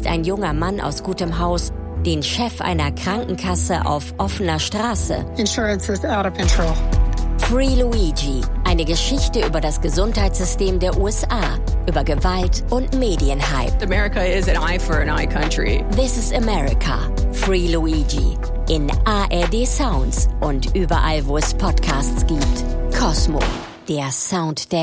beschuldigt ein junger Mann aus gutem Haus den Chef einer Krankenkasse auf offener Straße. Insurance is out of control. Free Luigi, eine Geschichte über das Gesundheitssystem der USA, über Gewalt und Medienhype. America is an eye for an eye country. This is America. Free Luigi. In ARD Sounds und überall, wo es Podcasts gibt. Cosmo, der Sound der